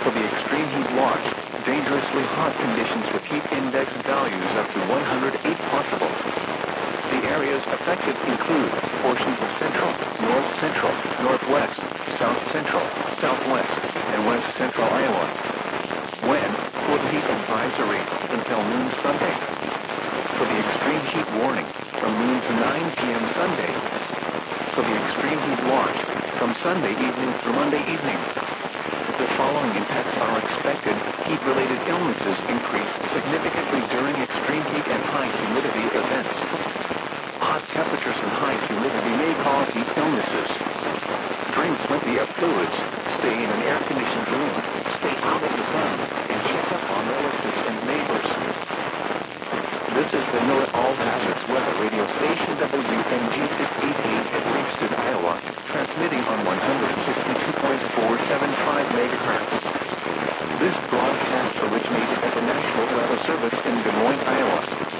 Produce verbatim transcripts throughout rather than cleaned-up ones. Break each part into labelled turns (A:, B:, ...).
A: For the extreme heat watch, dangerously hot conditions with heat index values up to one hundred eight possible. The areas affected include portions of central, north central, northwest, south central, southwest, and west central Iowa. When, for the heat advisory, until noon Sunday. For the extreme heat warning, from noon to nine p m Sunday. For the extreme heat watch, from Sunday evening through Monday evening. The following impacts are expected. Heat-related illnesses increase significantly during extreme heat and high humidity events. Hot temperatures and high humidity may cause heat illnesses. Drink plenty of fluids. Stay in an air-conditioned room. Stay out of the sun. And check up on relatives and neighbors. This is the Know It All Hazards Weather Radio Station W N G six eighty-eight at Riverston, Iowa, transmitting on one hundred sixty-two point four seven five megahertz. This broadcast originated at the National Weather Service in Des Moines, Iowa.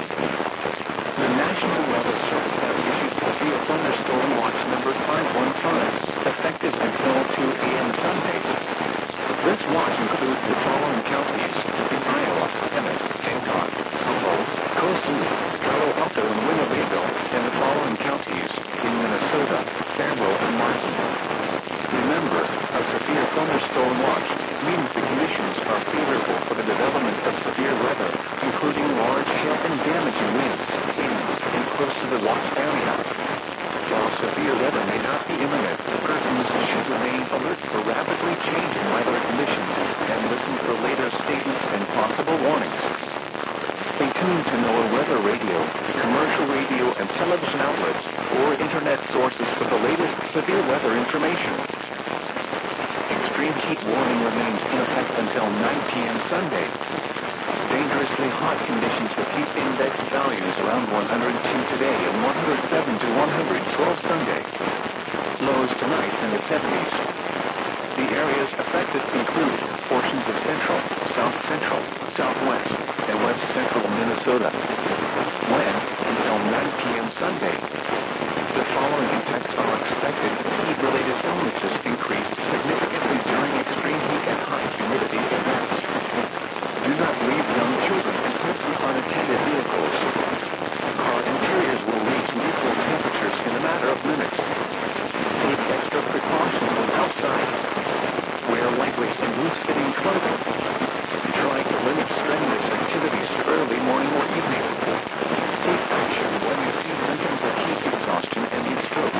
A: The National Weather Service has issued severe thunderstorm watch number five one five, effective until two a m Sunday. This watch includes the following counties in Iowa: Emmett, Hancock, Humboldt, Kossuth, Palo Alto, and Winnebago, and the following counties in Minnesota: Faribault and Martin. Remember, a severe thunderstorm watch means the conditions are favorable for the development of severe weather, including large hail and damaging winds in and close to the watch area. While severe weather may not be imminent, persons should remain alert for rapidly changing weather conditions and listen for later statements and possible warnings. Stay tuned to NOAA Weather Radio, commercial radio and television outlets, or internet sources for the latest severe weather information. Extreme heat warning remains in effect until nine p m Sunday. Dangerously hot conditions with heat index values around one hundred two today and one hundred seven to one hundred twelve Sunday. Lows tonight in the seventies. The areas affected include portions of central, south central, southwest, and west central Minnesota. When, until nine p m Sunday. The following impacts are expected. Heat-related illnesses increase significantly during extreme heat and high humidity events. Do not leave young children and pets in unattended vehicles. Car interiors will reach neutral temperatures in a matter of minutes. Take extra precautions when outside. Wear lightweight and loose-fitting clothing. Try to limit strenuous activities to early morning or evening. Take action when you see symptoms of heat exhaustion and heat stroke.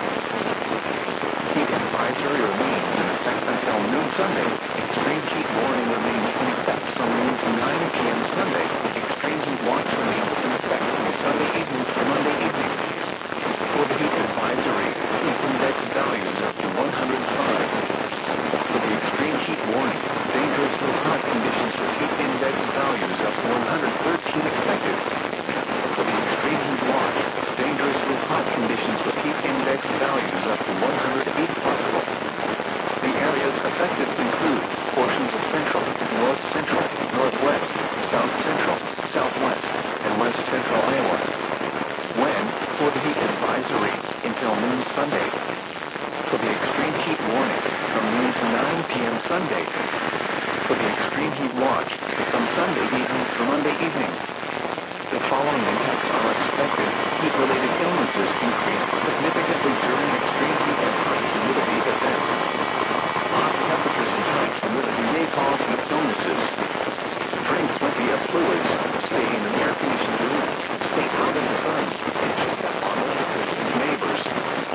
A: Heat advisory remains in effect until noon Sunday. Extreme heat warning remains in effect from noon to nine p m Sunday. Extreme heat watch remains in effect from Sunday evening to Monday evening. For the heat advisory, heat index values up to one hundred five. For the extreme heat warning, dangerously hot conditions with heat index values up to one hundred thirteen expected. For the extreme heat watch, dangerously hot conditions with heat index values up to one hundred eight possible. The areas affected include portions of central, north central, northwest, south central, southwest, and west central Iowa. When, for the heat advisory, until noon Sunday. For the extreme heat warning, from noon to nine p m Sunday. For the extreme heat watch, from Sunday evening through Monday evening. The following impacts are expected. Heat-related illnesses increase significantly during extreme heat and high humidity events. Hot temperatures and high humidity may cause heat illnesses. Drink plenty of fluids. Stay in an air-conditioned room. Stay out in the sun. And check up on relatives and neighbors.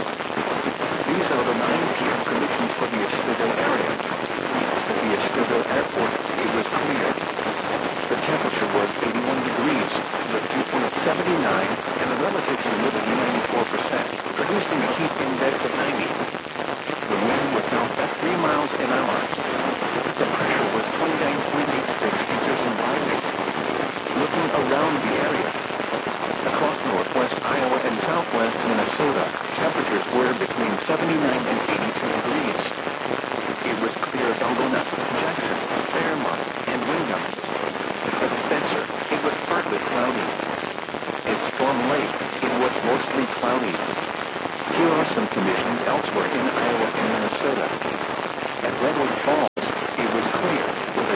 A: These are the nine p m conditions for the Estido area. At the Estido Airport, it was clear. The temperature was eighty-one degrees, the dew point seventy-nine, and the relative humidity ninety-four percent, producing a heat index of ninety. The wind was southwest three miles an hour. The pressure was twenty-nine point eight six inches and rising. Looking around the area, across northwest Iowa and southwest Minnesota, temperatures were between seventy-nine and eighty-two degrees. It was clear at Algona, Jackson, Fairmont, and Windham. At Spencer, it was partly cloudy. At Storm Lake, it was mostly cloudy. Here are some conditions elsewhere in Iowa and Minnesota. At Redwood Falls, it was clear, with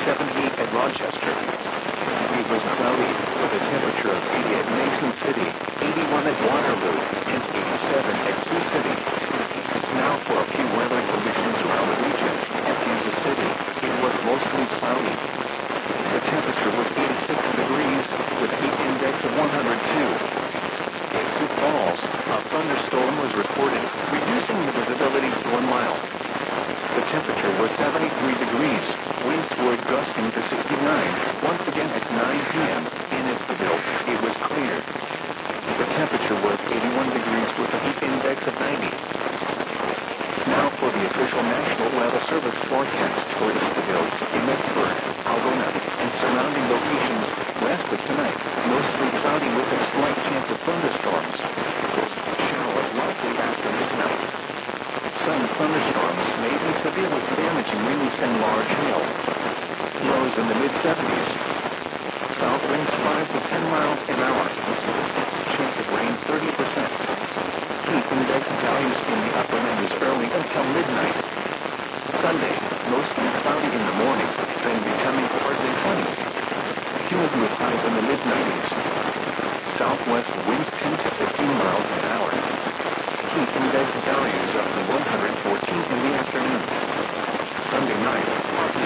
A: seventy-eight at Rochester. It was cloudy, with a temperature of eighty at Mason City, eighty-one at Waterloo, and eighty-seven at Sioux City. Now for a few weather conditions around the region. At Kansas City, it was mostly cloudy. The temperature was eighty-six degrees, with a heat index of one hundred two. At Sioux Falls, a thunderstorm was reported, reducing the visibility to one mile. The temperature was seventy-three degrees. Winds were gusting to sixty-nine. Once again at nine p m in Evansville, it was clear. The temperature was eighty-one degrees with a heat index of ninety. Now for the official National Weather Service forecast for Evansville, Emmetsburg, Algona, and surrounding locations west of tonight. Mostly cloudy with a slight chance of thunderstorms. Showers likely after midnight. Some thunderstorms may be severe with damaging winds and large hail. Lows in the mid seventies. South winds five to ten miles an hour. Chance of rain thirty percent. Heat index values in the upper nineties early until midnight. Sunday, mostly cloudy in the morning, then becoming partly sunny. Humid with highs in the mid nineties. Southwest winds ten to fifteen miles an hour. Heat index values up to one hundred fourteen in the afternoon. Sunday night, partly